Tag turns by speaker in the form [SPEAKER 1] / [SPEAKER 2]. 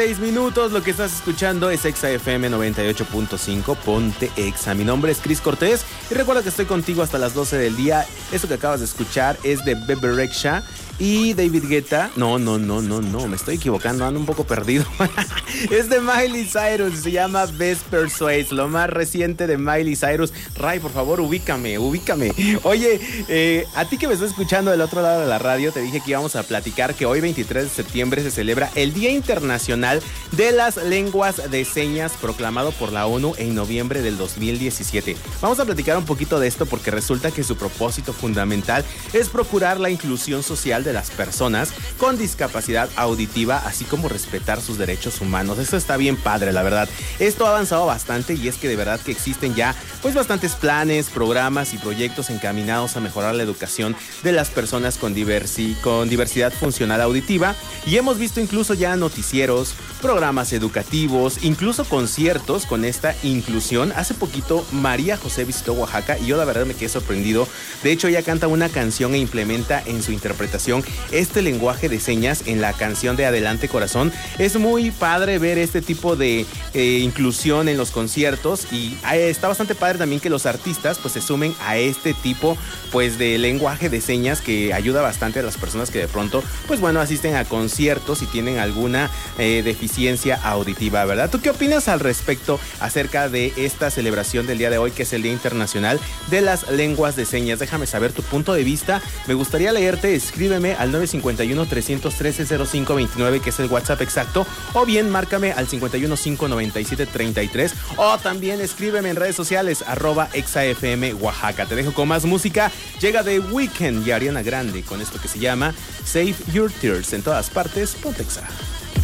[SPEAKER 1] 6 minutos, lo que estás escuchando es Exa FM 98.5, Ponte Exa. Mi nombre es Chris Cortés y recuerda que estoy contigo hasta las 12 del día. Esto que acabas de escuchar es de Bebe Rexha y David Guetta. No, me estoy equivocando, ando un poco perdido. Es de Miley Cyrus, se llama Best Persuade, lo más reciente de Miley Cyrus. Ray, por favor, ubícame. Oye, a ti que me estás escuchando del otro lado de la radio, te dije que íbamos a platicar que hoy 23 de septiembre se celebra el Día Internacional de las Lenguas de Señas, proclamado por la ONU en noviembre del 2017. Vamos a platicar un poquito de esto porque resulta que su propósito fundamental es procurar la inclusión social de las personas con discapacidad auditiva, así como respetar sus derechos humanos. Eso está bien padre, la verdad. Esto ha avanzado bastante y es que de verdad que existen ya pues bastantes planes, programas y proyectos encaminados a mejorar la educación de las personas con diversidad funcional auditiva, y hemos visto incluso ya noticieros, programas educativos, incluso conciertos con esta inclusión. Hace poquito María José visitó Oaxaca y yo la verdad me quedé sorprendido. De hecho, ella canta una canción e implementa en su interpretación este lenguaje de señas en la canción de Adelante Corazón. Es muy padre ver este tipo de inclusión en los conciertos, y está bastante padre también que los artistas pues se sumen a este tipo pues de lenguaje de señas que ayuda bastante a las personas que de pronto pues bueno asisten a conciertos y tienen alguna deficiencia auditiva, ¿verdad? ¿Tú qué opinas al respecto acerca de esta celebración del día de hoy, que es el Día Internacional de las Lenguas de Señas? Déjame saber tu punto de vista, me gustaría leerte. Escríbeme al 951-313-0529, que es el WhatsApp exacto, o bien márcame al 515-9733, o también escríbeme en redes sociales @ExaFM Oaxaca. Te dejo con más música. Llega The Weeknd y Ariana Grande con esto que se llama Save Your Tears. En todas partes, ponte Exa.